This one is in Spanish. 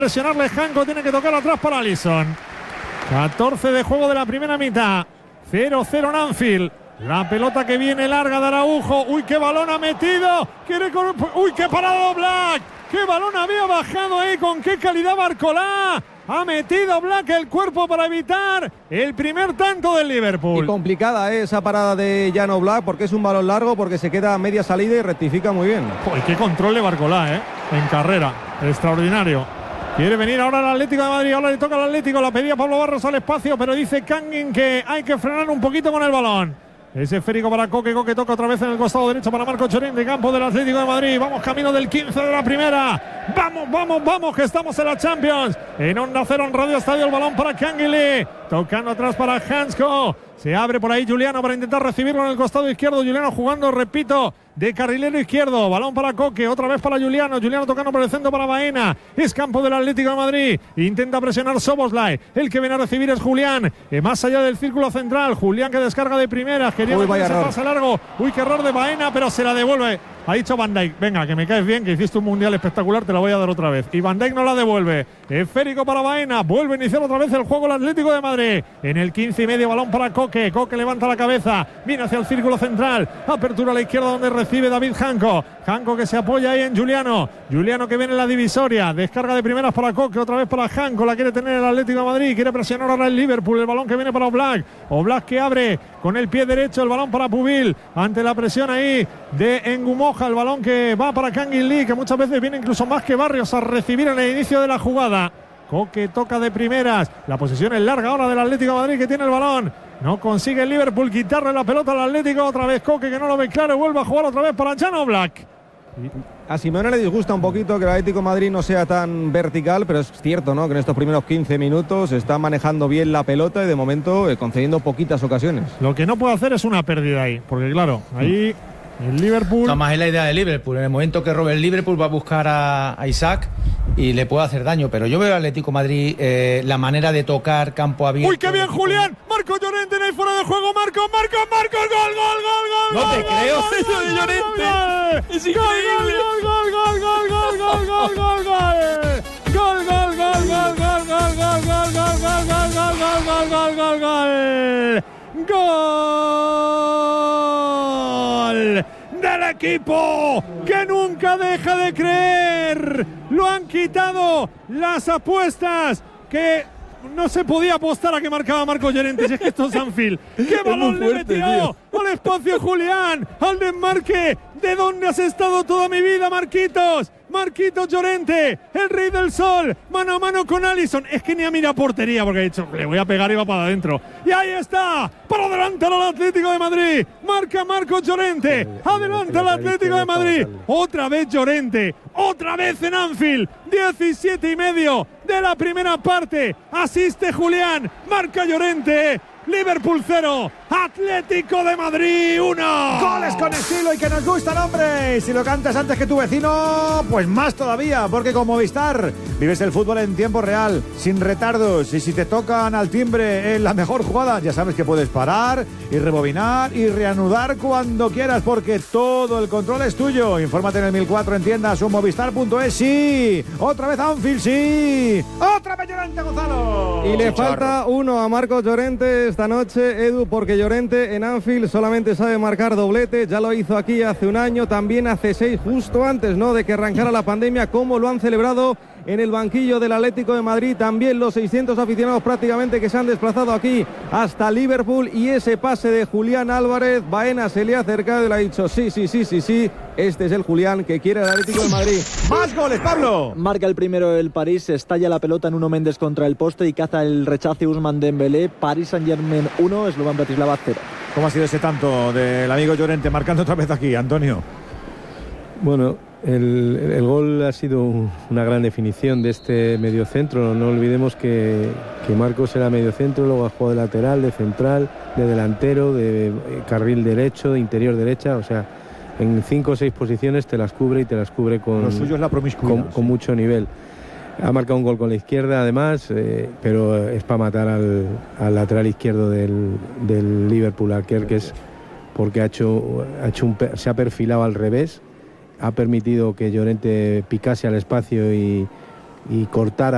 Presionarle Janko, tiene que tocar atrás para Alisson. 14 de juego de la primera mitad. 0-0 en Anfield. La pelota que viene larga de Araujo. Uy, qué balón ha metido. Uy, qué parado Black. Qué balón había bajado ahí. Con qué calidad Barcolá. Ha metido Black el cuerpo para evitar el primer tanto del Liverpool. Y complicada esa parada de Jan Oblak porque es un balón largo, porque se queda a media salida y rectifica muy bien. Uy, qué control de Barcolá, en carrera. Extraordinario. Quiere venir ahora el Atlético de Madrid, ahora le toca al Atlético, la pedía Pablo Barros al espacio, pero dice Kangin que hay que frenar un poquito con el balón. Es esférico para Coque, Coque toca otra vez en el costado derecho para Marco Llorente, campo del Atlético de Madrid. Vamos camino del 15 de la primera. Vamos, que estamos en la Champions. En Onda Cero, en Radio Estadio, el balón para Canguilí. Tocando atrás para Hansko. Se abre por ahí Juliano para intentar recibirlo en el costado izquierdo. Juliano jugando, repito, de carrilero izquierdo. Balón para Coque, otra vez para Juliano. Juliano tocando por el centro para Baena. Es campo del Atlético de Madrid. Intenta presionar Szoboszlai. El que viene a recibir es Julián. Más allá del círculo central. Julián que descarga de primeras. Quería que se pase largo. Uy, qué error de Baena, pero se la devuelve. Ha dicho Van Dijk, venga, que me caes bien, que hiciste un mundial espectacular, te la voy a dar otra vez. Y Van Dijk no la devuelve. Esférico para Baena, vuelve a iniciar otra vez el juego el Atlético de Madrid. En el 15 y medio, balón para Coque. Coque levanta la cabeza, viene hacia el círculo central. Apertura a la izquierda donde recibe David Janko. Janko que se apoya ahí en Juliano. Juliano que viene en la divisoria. Descarga de primeras para Coque, otra vez para Janko. La quiere tener el Atlético de Madrid, quiere presionar ahora el Liverpool. El balón que viene para Oblak. Oblak que abre con el pie derecho, el balón para Pubil. Ante la presión ahí de Ngumoja, el balón que va para Canguilí, que muchas veces viene incluso más que Barrios a recibir en el inicio de la jugada. Coque toca de primeras. La posesión es larga ahora del Atlético de Madrid, que tiene el balón. No consigue el Liverpool quitarle la pelota al Atlético. Otra vez Coque, que no lo ve claro, y vuelve a jugar otra vez para Jan Oblak. A Simeone le disgusta un poquito que el Atlético de Madrid no sea tan vertical, pero es cierto, ¿no?, que en estos primeros 15 minutos está manejando bien la pelota y de momento concediendo poquitas ocasiones. Lo que no puede hacer es una pérdida ahí, porque claro, ahí el Liverpool... Además es la idea de Liverpool. En el momento que robe el Liverpool va a buscar a Isaac y le puede hacer daño, pero yo veo al Atlético de Madrid la manera de tocar campo abierto. ¡Uy, qué bien, Julián! Marco Llorente en el fuera de juego. Marco, gol. No te creo, eso de Llorente. Es increíble. Gol del equipo que nunca deja de creer. Lo han quitado las apuestas que no se podía apostar a que marcaba Marco Llorente. Si es que esto es Anfield. ¡Qué balón le metió al espacio Julián! Al desmarque. ¿De dónde has estado toda mi vida, Marquitos? Marquitos Llorente, el rey del sol, mano a mano con Alisson. Es que ni a mira portería porque ha dicho, le voy a pegar y va para adentro. Y ahí está, para adelantar al Atlético de Madrid. Marca Marcos Llorente, adelanta al Atlético de Madrid. Otra vez Llorente, otra vez en Anfield. 17 y medio de la primera parte. Asiste Julián, marca Llorente. Liverpool 0, Atlético de Madrid 1. Goles con estilo y que nos gustan, hombre. Y si lo cantas antes que tu vecino, pues más todavía, porque con Movistar vives el fútbol en tiempo real, sin retardos. Y si te tocan al timbre en la mejor jugada, ya sabes que puedes parar y rebobinar y reanudar cuando quieras, porque todo el control es tuyo. Infórmate en el 1004 en tiendas o movistar.es. Sí, otra vez Anfield, sí. Otra vez Llorente, Gonzalo. Y le falta uno a Marcos Llorente esta noche, Edu, porque Llorente en Anfield solamente sabe marcar doblete. Ya lo hizo aquí hace un año, también hace 6, justo antes, ¿no?, de que arrancara la pandemia. Como lo han celebrado en el banquillo del Atlético de Madrid, también los 600 aficionados prácticamente que se han desplazado aquí hasta Liverpool. Y ese pase de Julián Álvarez, Baena se le ha acercado y le ha dicho sí, este es el Julián que quiere el Atlético de Madrid. Más goles, Pablo. Marca el primero el París, estalla la pelota en Nuno Méndez contra el poste y caza el rechace Ousmane Dembélé. Paris Saint-Germain 1, Slovan Bratislava 0. ¿Cómo ha sido ese tanto del amigo Llorente marcando otra vez aquí, Antonio? Bueno, el gol ha sido una gran definición de este mediocentro. No olvidemos que Marcos era mediocentro, luego ha jugado de lateral, de central, de delantero, de carril derecho, de interior derecha. O sea, en 5 o 6 posiciones te las cubre y te las cubre con, lo suyo es la promiscuidad, con mucho nivel. Ha marcado un gol con la izquierda además, pero es para matar al lateral izquierdo del Liverpool, aquel que es porque se ha perfilado al revés, ha permitido que Llorente picase al espacio y cortara